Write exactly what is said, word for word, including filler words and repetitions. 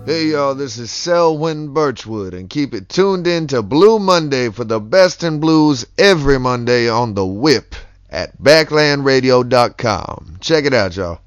Hey y'all, this is Selwyn Birchwood, and keep it tuned in to Blue Monday for the best in blues every Monday on the Whip at backland radio dot com. Check it out, y'all.